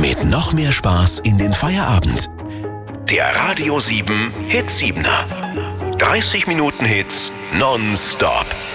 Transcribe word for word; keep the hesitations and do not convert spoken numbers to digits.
mit noch mehr Spaß in den Feierabend. Der Radio sieben Hitsiebener. dreißig Minuten Hits nonstop.